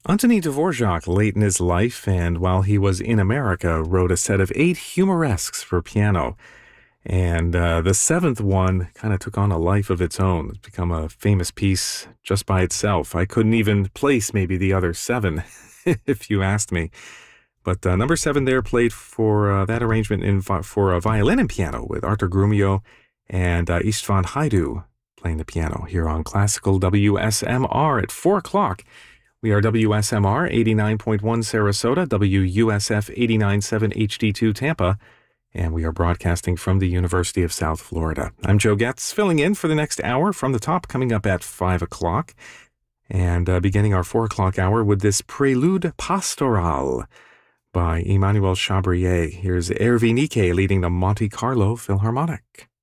Antoni Dvorak, late in his life and while he was in America, wrote a set of 8 humoresques for piano. And the seventh one kind of took on a life of its own. It's become a famous piece just by itself. I couldn't even place maybe the other seven, if you asked me. But number seven there played for that arrangement for a violin and piano with Artur Grumio and István Hajdú playing the piano here on Classical WSMR at 4 o'clock. We are WSMR 89.1 Sarasota, WUSF 89.7 HD2 Tampa, and we are broadcasting from the University of South Florida. I'm Joe Getz, filling in for the next hour from the top, coming up at 5 o'clock, and beginning our 4 o'clock hour with this Prelude Pastoral by Emmanuel Chabrier. Here's Erwin Ike leading the Monte Carlo Philharmonic.